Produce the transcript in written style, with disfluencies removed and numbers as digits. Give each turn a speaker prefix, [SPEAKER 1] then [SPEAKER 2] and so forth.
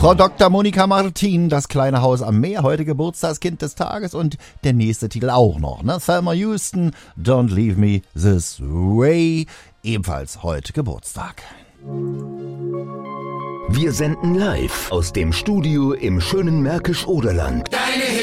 [SPEAKER 1] Frau Dr. Monika Martin, das kleine Haus am Meer, heute Geburtstagskind des Tages und der nächste Titel auch noch, ne? Thelma Houston, Don't Leave Me This Way, ebenfalls heute Geburtstag.
[SPEAKER 2] Wir senden live aus dem Studio im schönen Märkisch-Oderland.